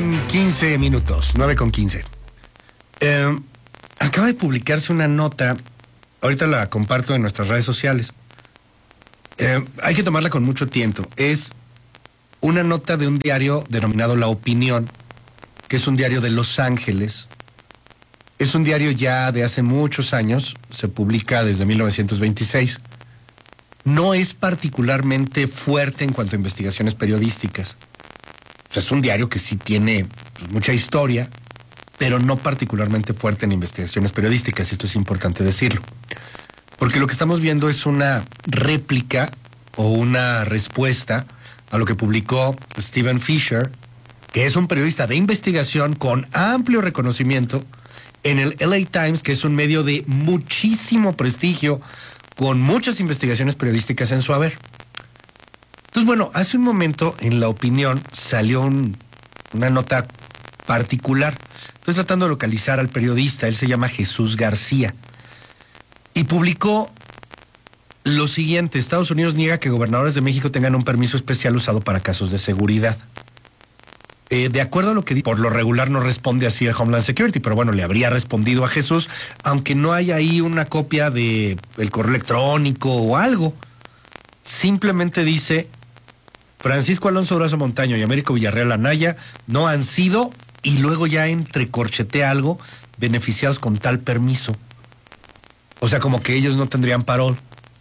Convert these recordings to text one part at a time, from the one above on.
9:15, 9:15. Acaba de publicarse una nota, ahorita la comparto en nuestras redes sociales. Hay que tomarla con mucho tiento. Es una nota de un diario denominado La Opinión, que es un diario de Los Ángeles. Es un diario ya de hace muchos años, se publica desde 1926. No es particularmente fuerte en cuanto a investigaciones periodísticas. O sea, es un diario que sí tiene mucha historia, pero no particularmente fuerte en investigaciones periodísticas, y esto es importante decirlo. Porque lo que estamos viendo es una réplica o una respuesta a lo que publicó Steven Fisher, que es un periodista de investigación con amplio reconocimiento en el LA Times, que es un medio de muchísimo prestigio, con muchas investigaciones periodísticas en su haber. Entonces, bueno, hace un momento en La Opinión salió una nota particular. Estoy tratando de localizar al periodista, él se llama Jesús García, y publicó lo siguiente: Estados Unidos niega que gobernadores de México tengan un permiso especial usado para casos de seguridad. De acuerdo a lo que dice, por lo regular no responde así el Homeland Security, pero bueno, le habría respondido a Jesús, aunque no hay ahí una copia de el correo electrónico o algo. Simplemente dice: Francisco Alonso Durazo Montaño y Américo Villarreal Anaya no han sido, y luego ya entrecorchetea algo, beneficiados con tal permiso. O sea, como que ellos no tendrían parol.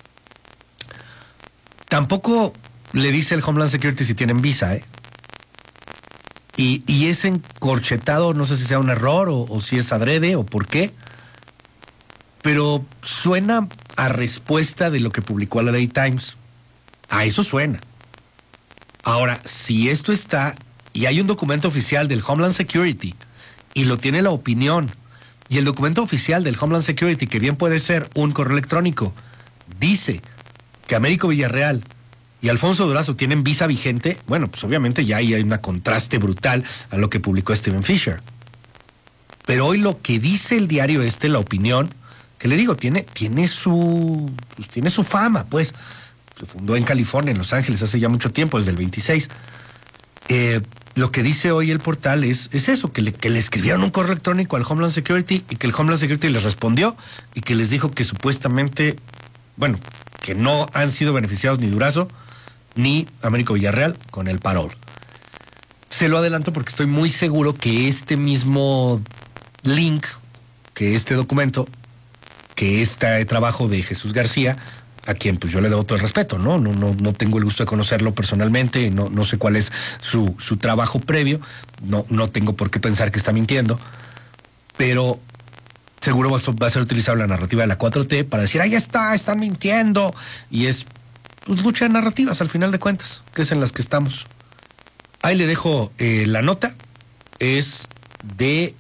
Tampoco le dice el Homeland Security si tienen visa, ¿eh? Y es encorchetado, no sé si sea un error o si es adrede o por qué, pero suena a respuesta de lo que publicó la LA Times. A eso suena. Ahora, si esto está, y hay un documento oficial del Homeland Security, y lo tiene La Opinión, y el documento oficial del Homeland Security, que bien puede ser un correo electrónico, dice que Américo Villarreal y Alfonso Durazo tienen visa vigente, bueno, pues obviamente ya ahí hay un contraste brutal a lo que publicó Steven Fisher. Pero hoy lo que dice el diario La Opinión, que le digo, tiene su fama, pues. Se fundó en California, en Los Ángeles, hace ya mucho tiempo, desde el 26. Lo que dice hoy el portal es eso, que le escribieron un correo electrónico al Homeland Security y que el Homeland Security les respondió y que les dijo que supuestamente, bueno, que no han sido beneficiados ni Durazo ni Américo Villarreal con el parol. Se lo adelanto porque estoy muy seguro que este mismo link, que este documento, que este trabajo de Jesús García, a quien pues yo le debo todo el respeto, ¿no? No tengo el gusto de conocerlo personalmente, no sé cuál es su trabajo previo, no tengo por qué pensar que está mintiendo, pero seguro va a ser utilizado la narrativa de la 4T para decir, ahí están mintiendo, y es pues lucha de narrativas al final de cuentas, que es en las que estamos. Ahí le dejo la nota, es de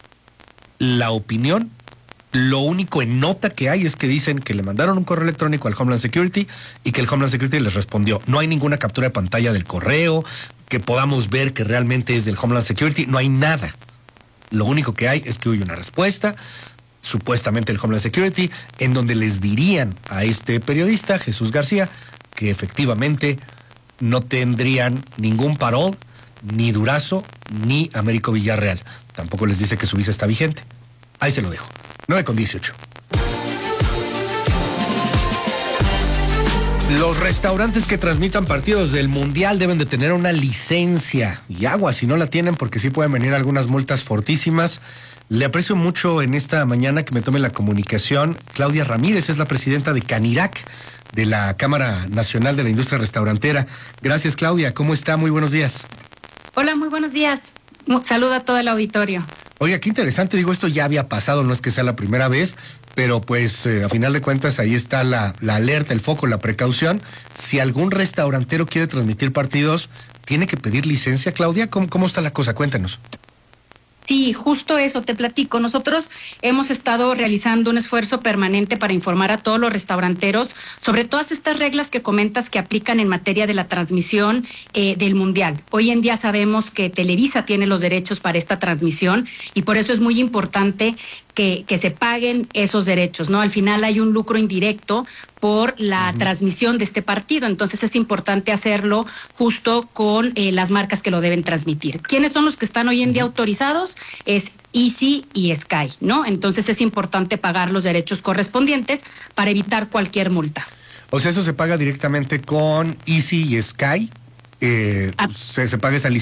La Opinión. Lo único en nota que hay es que dicen que le mandaron un correo electrónico al Homeland Security y que el Homeland Security les respondió. No hay ninguna captura de pantalla del correo, que podamos ver que realmente es del Homeland Security, no hay nada. Lo único que hay es que hubo una respuesta, supuestamente el Homeland Security, en donde les dirían a este periodista, Jesús García, que efectivamente no tendrían ningún parol, ni Durazo, ni Américo Villarreal. Tampoco les dice que su visa está vigente. Ahí se lo dejo. 9:18. Los restaurantes que transmitan partidos del Mundial deben de tener una licencia y agua si no la tienen, porque sí pueden venir algunas multas fortísimas. Le aprecio mucho en esta mañana que me tome la comunicación Claudia Ramírez, es la presidenta de Canirac, de la Cámara Nacional de la Industria Restaurantera. Gracias, Claudia. ¿Cómo está? Muy buenos días. Hola, muy buenos días. Saludo a todo el auditorio. Oiga, qué interesante, digo, esto ya había pasado, no es que sea la primera vez, pero pues a final de cuentas ahí está la alerta, el foco, la precaución. Si algún restaurantero quiere transmitir partidos, ¿tiene que pedir licencia, Claudia? ¿Cómo está la cosa? Cuéntanos. Sí, justo eso, te platico. Nosotros hemos estado realizando un esfuerzo permanente para informar a todos los restauranteros sobre todas estas reglas que comentas que aplican en materia de la transmisión del Mundial. Hoy en día sabemos que Televisa tiene los derechos para esta transmisión y por eso es muy importante que se paguen esos derechos, ¿no? Al final hay un lucro indirecto por la transmisión de este partido, entonces es importante hacerlo justo con las marcas que lo deben transmitir. ¿Quiénes son los que están hoy en día autorizados? Es Easy y Sky, ¿no? Entonces es importante pagar los derechos correspondientes para evitar cualquier multa. O sea, eso se paga directamente con Easy y Sky. Se paga esa licencia